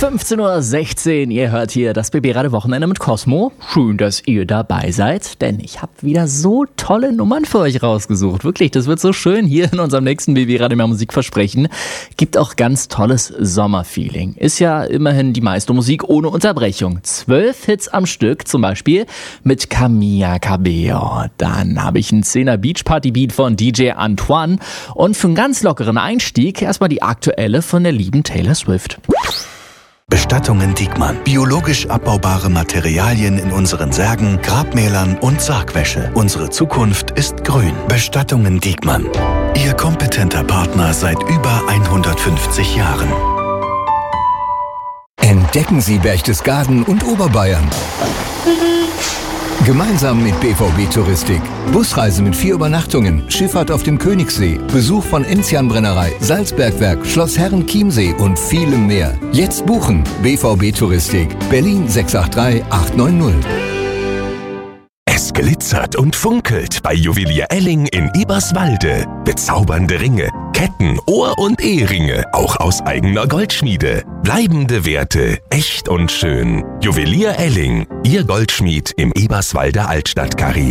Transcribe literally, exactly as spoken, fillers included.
fünfzehn Uhr sechzehn, ihr hört hier das B B-Radio Wochenende mit Cosmo. Schön, dass ihr dabei seid, denn ich habe wieder so tolle Nummern für euch rausgesucht. Wirklich, das wird so schön hier in unserem nächsten B B-Radio mehr Musik versprechen. Gibt auch ganz tolles Sommerfeeling. Ist ja immerhin die meiste Musik ohne Unterbrechung. Zwölf Hits am Stück, zum Beispiel mit Camila Cabello. Dann habe ich einen Zehner Beach Party Beat von D J Antoine. Und für einen ganz lockeren Einstieg erstmal die aktuelle von der lieben Taylor Swift. Bestattungen Diekmann. Biologisch abbaubare Materialien in unseren Särgen, Grabmälern und Sargwäsche. Unsere Zukunft ist grün. Bestattungen Diekmann. Ihr kompetenter Partner seit über hundertfünfzig Jahren. Entdecken Sie Berchtesgaden und Oberbayern. Gemeinsam mit B V B Touristik. Busreise mit vier Übernachtungen, Schifffahrt auf dem Königssee, Besuch von Enzian-Brennerei, Salzbergwerk, Schloss Herren-Chiemsee und vielem mehr. Jetzt buchen. B V B Touristik. Berlin sechs acht drei acht neun null. Es glitzert und funkelt bei Juwelier Elling in Eberswalde. Bezaubernde Ringe, Ketten, Ohr- und Eheringe, auch aus eigener Goldschmiede. Bleibende Werte, echt und schön. Juwelier Elling, Ihr Goldschmied im Eberswalder Altstadtkarree.